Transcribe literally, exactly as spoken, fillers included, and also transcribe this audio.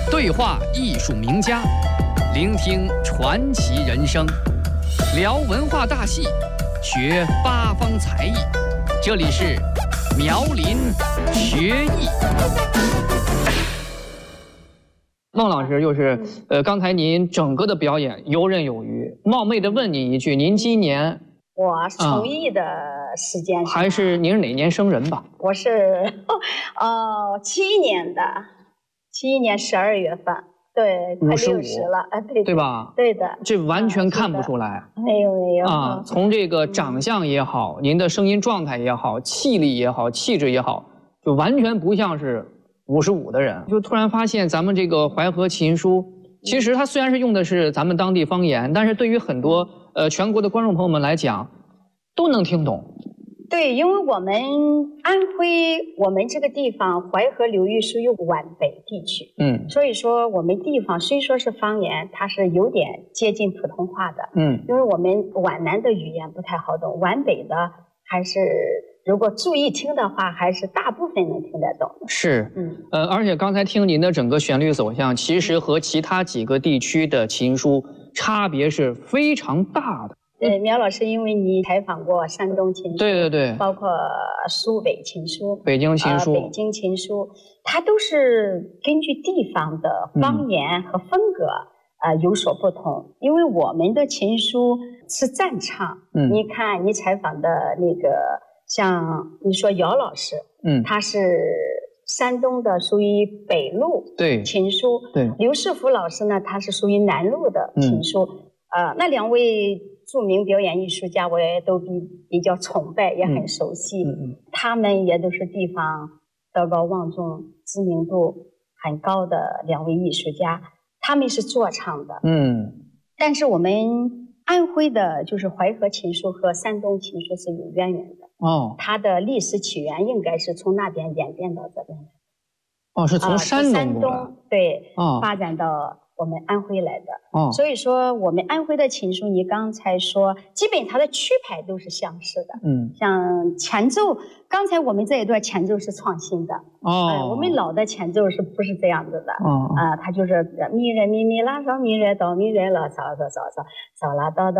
对话艺术名家，聆听传奇人生，聊文化大戏，学八方才艺。这里是苗林学艺。孟老师，就是呃，刚才您整个的表演游刃有余。冒昧的问您一句，您今年？ 我从艺的时间是、 啊、还是您是哪年生人吧？ 我是呃七一年的，七一年十二月份，对，快六十了，哎，对对吧？ 对的， 这完全看不出来。 没有没有啊，从这个长相也好，嗯、您的声音状态也好，气力也好，气质也好，就完全不像是五十五的人。就突然发现咱们这个淮河琴书，其实它虽然是用的是咱们当地方言，但是对于很多呃全国的观众朋友们来讲，都能听懂。 对，因为我们安徽，我们这个地方淮河流域属于皖北地区，嗯，所以说我们地方虽说是方言，它是有点接近普通话的，嗯，因为我们皖南的语言不太好懂，皖北的还是如果注意听的话，还是大部分能听得懂的。 是，嗯，呃，而且刚才听您的整个旋律走向，其实和其他几个地区的琴书差别是非常大的。 呃，苗老师，因为你采访过山东琴书， 对对对， 包括苏北琴书、 北京琴书、 呃、北京琴书，它都是根据地方的方言和风格、嗯、呃有所不同。因为我们的琴书是赞唱，嗯，你看你采访的那个，像你说姚老师，嗯，他是山东的，属于北路对琴书， 对， 刘世福老师呢，他是属于南路的琴书，嗯、呃，那两位著名表演艺术家，我也都比比较崇拜，也很熟悉。嗯嗯、他们也都是地方德高望重、知名度很高的两位艺术家。他们是做唱的，嗯。但是我们安徽的，就是淮河琴书和山东琴书是有渊源的。哦。它的历史起源应该是从那边演变到这边来。 哦，是从山东、 呃、山东对、哦、发展到我们安徽来的，哦，所以说我们安徽的琴书，你刚才说，基本它的曲牌都是相似的，嗯，像前奏，刚才我们这一段前奏是创新的，哦，呃、我们老的前奏是不是这样子的？哦，啊、呃，它就是咪来咪咪拉嗦咪来哆咪来啦嗦嗦嗦嗦嗦啦哆哆。